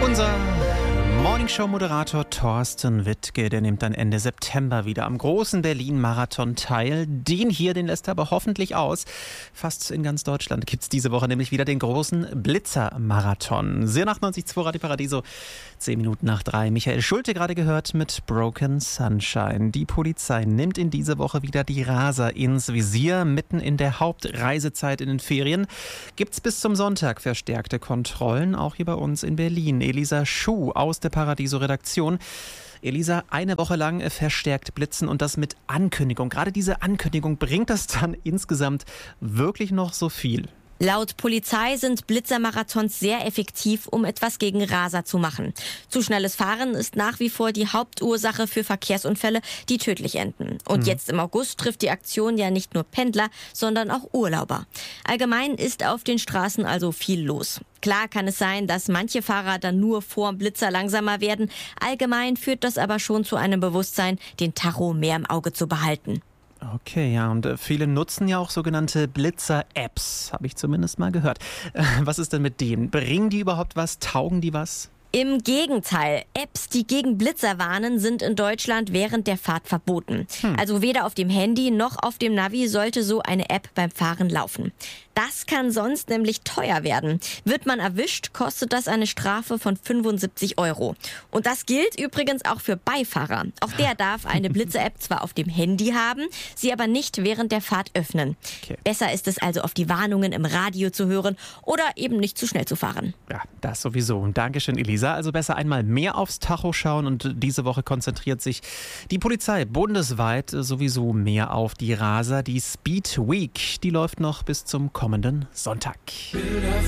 Unser Morningshow-Moderator Thorsten Wittke, der nimmt dann Ende September wieder am großen Berlin-Marathon teil. Den hier, den lässt er aber hoffentlich aus. Fast in ganz Deutschland gibt es diese Woche nämlich wieder den großen Blitzer-Marathon. Sehr nach 90.2 Radio Paradiso, 10 Minuten nach 3. Michael Schulte gerade gehört mit Broken Sunshine. Die Polizei nimmt in dieser Woche wieder die Raser ins Visier. Mitten in der Hauptreisezeit in den Ferien gibt es bis zum Sonntag verstärkte Kontrollen, auch hier bei uns in Berlin. Elisa Schuh aus der Paradiso-Redaktion. Elisa, eine Woche lang verstärkt blitzen und das mit Ankündigung. Gerade diese Ankündigung, bringt das dann insgesamt wirklich noch so viel? Laut Polizei sind Blitzermarathons sehr effektiv, um etwas gegen Raser zu machen. Zu schnelles Fahren ist nach wie vor die Hauptursache für Verkehrsunfälle, die tödlich enden. Und jetzt im August trifft die Aktion ja nicht nur Pendler, sondern auch Urlauber. Allgemein ist auf den Straßen also viel los. Klar kann es sein, dass manche Fahrer dann nur vorm Blitzer langsamer werden. Allgemein führt das aber schon zu einem Bewusstsein, den Tacho mehr im Auge zu behalten. Okay, ja, und viele nutzen ja auch sogenannte Blitzer-Apps, habe ich zumindest mal gehört. Was ist denn mit denen? Bringen die überhaupt was? Taugen die was? Im Gegenteil, Apps, die gegen Blitzer warnen, sind in Deutschland während der Fahrt verboten. Also weder auf dem Handy noch auf dem Navi sollte so eine App beim Fahren laufen. Das kann sonst nämlich teuer werden. Wird man erwischt, kostet das eine Strafe von 75 €. Und das gilt übrigens auch für Beifahrer. Auch der darf eine Blitzer-App zwar auf dem Handy haben, sie aber nicht während der Fahrt öffnen. Okay. Besser ist es also, auf die Warnungen im Radio zu hören oder eben nicht zu schnell zu fahren. Ja, das sowieso. Und Dankeschön, Elisa. Also besser einmal mehr aufs Tacho schauen, und diese Woche konzentriert sich die Polizei bundesweit sowieso mehr auf die Raser. Die Speed Week, die läuft noch bis zum kommenden Sonntag.